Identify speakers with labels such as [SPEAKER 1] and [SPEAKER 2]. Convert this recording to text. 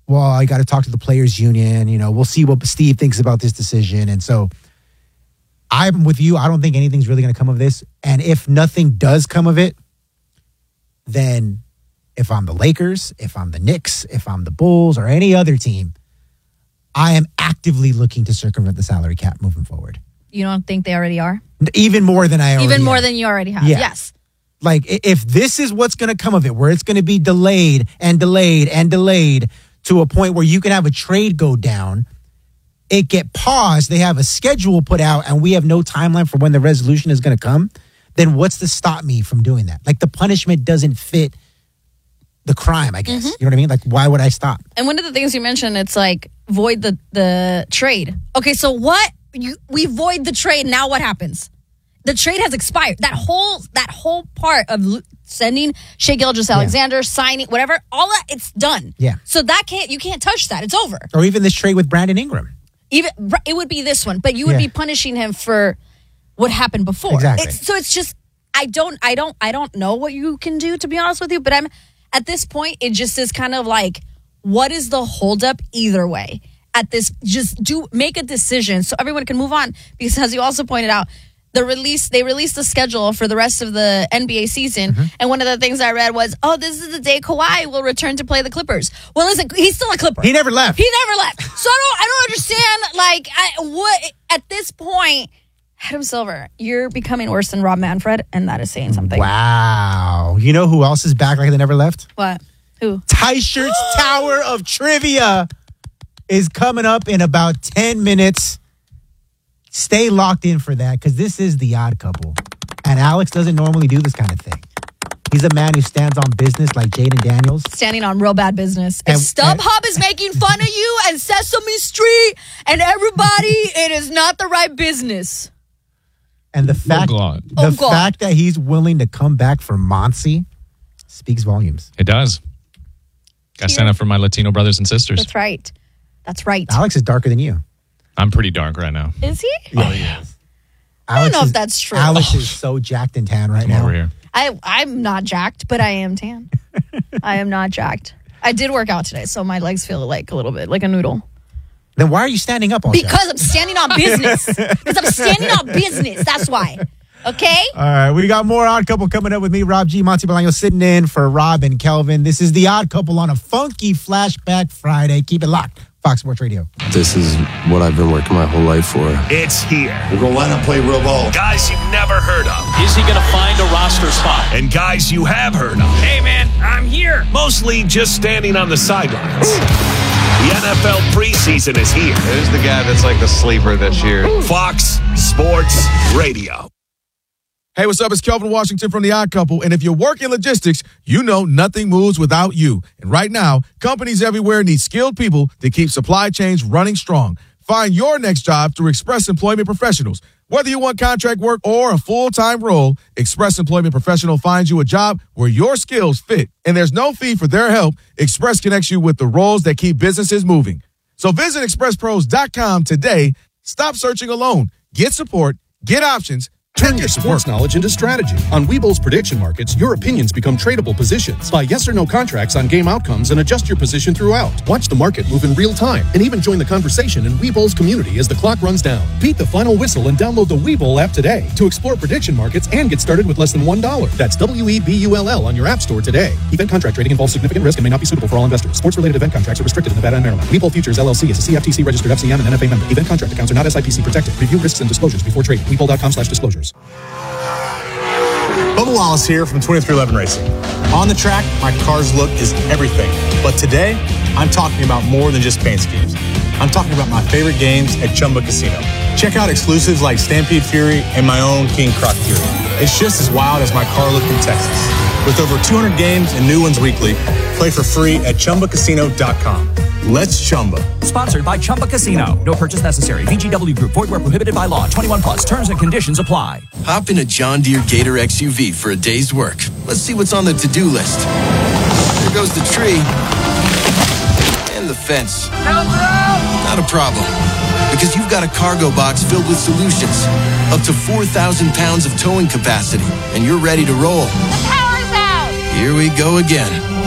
[SPEAKER 1] well, I got to talk to the players union. We'll see what Steve thinks about this decision. And so I'm with you. I don't think anything's really going to come of this. And if nothing does come of it, then if I'm the Lakers, if I'm the Knicks, if I'm the Bulls or any other team, I am actively looking to circumvent the salary cap moving forward.
[SPEAKER 2] You don't think they already are?
[SPEAKER 1] Even more than I already
[SPEAKER 2] Even more
[SPEAKER 1] have.
[SPEAKER 2] than you already have.
[SPEAKER 1] Yeah.
[SPEAKER 2] Yes.
[SPEAKER 1] Like, if this is what's going to come of it, where it's going to be delayed and delayed and delayed to a point where you can have a trade go down, it get paused, they have a schedule put out, and we have no timeline for when the resolution is going to come, then what's to stop me from doing that? Like, the punishment doesn't fit the crime, I guess. You know what I mean? Like, why would I stop?
[SPEAKER 2] And one of the things you mentioned, it's like, void the trade. Okay, so what? We void the trade, now what happens? The trade has expired. That whole part of sending Shai Gilgeous-Alexander, signing, whatever, all that, it's done.
[SPEAKER 1] Yeah.
[SPEAKER 2] So you can't touch that. It's over.
[SPEAKER 1] Or even this trade with Brandon Ingram.
[SPEAKER 2] It would be this one, but you would be punishing him for what happened before.
[SPEAKER 1] Exactly.
[SPEAKER 2] It's just, I don't know what you can do, to be honest with you, but I'm at this point, it just is kind of like, what is the holdup either way? At this, just make a decision so everyone can move on. Because as you also pointed out, they released the schedule for the rest of the NBA season. And one of the things I read was, this is the day Kawhi will return to play the Clippers. Well, listen, he's still a Clipper.
[SPEAKER 1] He never left.
[SPEAKER 2] So I don't understand, like, what, at this point, Adam Silver, you're becoming worse than Rob Manfred, and that is saying something.
[SPEAKER 1] Wow. You know who else is back like they never left?
[SPEAKER 2] What? Who?
[SPEAKER 1] Ty Shirt's Tower of Trivia is coming up in about 10 minutes. Stay locked in for that, because this is The Odd Couple. And Alex doesn't normally do this kind of thing. He's a man who stands on business like Jaden Daniels.
[SPEAKER 2] Standing on real bad business. If StubHub is making fun of you and Sesame Street and everybody, it is not the right business.
[SPEAKER 1] And the fact that he's willing to come back for Monty speaks volumes.
[SPEAKER 3] It does. Got to stand up for my Latino brothers and sisters.
[SPEAKER 2] That's right.
[SPEAKER 1] Alex is darker than you.
[SPEAKER 3] I'm pretty dark right now.
[SPEAKER 2] Is he?
[SPEAKER 3] Yeah, he is.
[SPEAKER 2] I don't know if that's true.
[SPEAKER 1] Alex is so jacked and tan right now.
[SPEAKER 3] Over here.
[SPEAKER 2] I'm not jacked, but I am tan. I am not jacked. I did work out today, so my legs feel like a little bit like a noodle.
[SPEAKER 1] Then why are you standing up all
[SPEAKER 2] Because I'm standing on business. That's why. Okay?
[SPEAKER 1] All right. We got more Odd Couple coming up with me, Rob G. Monty Bolaño sitting in for Rob and Kelvin. This is The Odd Couple on a funky Flashback Friday. Keep it locked. Fox Sports Radio.
[SPEAKER 4] This is what I've been working my whole life for.
[SPEAKER 5] It's here.
[SPEAKER 6] We're going to line up, play real ball.
[SPEAKER 5] Guys you've never heard of.
[SPEAKER 7] Is he going to find a roster spot?
[SPEAKER 5] And guys you have heard of.
[SPEAKER 7] Hey, man, I'm here.
[SPEAKER 5] Mostly just standing on the sidelines. The NFL preseason is here.
[SPEAKER 8] Who's the guy that's like the sleeper this year?
[SPEAKER 5] Fox Sports Radio.
[SPEAKER 9] Hey, what's up? It's Kelvin Washington from The Odd Couple. And if you work in logistics, you know nothing moves without you. And right now, companies everywhere need skilled people to keep supply chains running strong. Find your next job through Express Employment Professionals. Whether you want contract work or a full-time role, Express Employment Professional finds you a job where your skills fit. And there's no fee for their help. Express connects you with the roles that keep businesses moving. So visit expresspros.com today. Stop searching alone. Get support. Get options.
[SPEAKER 10] Turn your sports knowledge into strategy. On Webull's prediction markets, your opinions become tradable positions. Buy yes or no contracts on game outcomes and adjust your position throughout. Watch the market move in real time and even join the conversation in Webull's community as the clock runs down. Beat the final whistle and download the Webull app today to explore prediction markets and get started with less than $1. That's WEBULL on your app store today. Event contract trading involves significant risk and may not be suitable for all investors. Sports-related event contracts are restricted in Nevada and Maryland. Webull Futures LLC is a CFTC registered FCM and NFA member. Event contract accounts are not SIPC protected. Review risks and disclosures before trading. Webull.com/disclosures.
[SPEAKER 11] Bubba Wallace here from 2311 Racing. On the track, my car's look is everything. But today, I'm talking about more than just paint schemes. I'm talking about my favorite games at Chumba Casino. Check out exclusives like Stampede Fury and my own King Croc Fury. It's just as wild as my car look in Texas. With over 200 games and new ones weekly, play for free at ChumbaCasino.com. Let's Chumba.
[SPEAKER 12] Sponsored by Chumba Casino. No purchase necessary. VGW Group. Void where prohibited by law. 21 plus. Terms and conditions apply.
[SPEAKER 13] Hop in a John Deere Gator XUV for a day's work. Let's see what's on the to-do list. There goes the tree. And the fence. Not a problem. Because you've got a cargo box filled with solutions. Up to 4,000 pounds of towing capacity. And you're ready to roll.
[SPEAKER 14] The power's out!
[SPEAKER 13] Here we go again.